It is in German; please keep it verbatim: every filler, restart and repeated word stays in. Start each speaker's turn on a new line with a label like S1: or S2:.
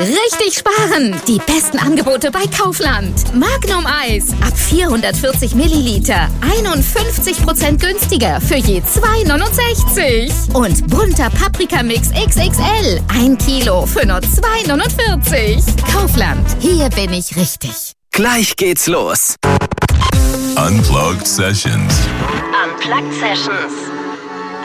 S1: Richtig sparen! Die besten Angebote bei Kaufland. Magnum Eis ab vierhundertvierzig Milliliter. einundfünfzig Prozent günstiger für je zwei neunundsechzig. Und bunter Paprikamix X X L. ein Kilo für nur zwei neunundvierzig. Kaufland. Hier bin ich richtig.
S2: Gleich geht's los.
S3: Unplugged Sessions.
S4: Unplugged Sessions.